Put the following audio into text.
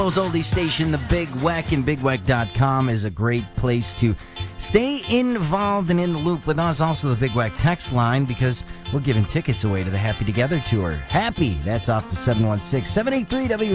Oldie station, the Big Weck, and BigWeck.com is a great place to stay involved and in the loop with us. Also, the Big Weck text line, because we're giving tickets away to the Happy Together Tour. Happy, that's off to 716-783-W.